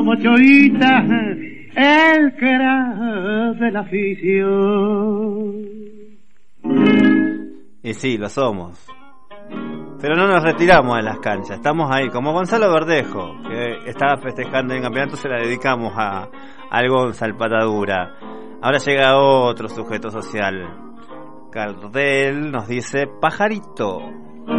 como Chovita, el crack de la afición. Y sí, lo somos. Pero no nos retiramos de las canchas, estamos ahí, como Gonzalo Verdejo, que estaba festejando en el campeonato, se la dedicamos al Gonza, al Patadura. Ahora llega otro sujeto social. Gardel nos dice: pajarito.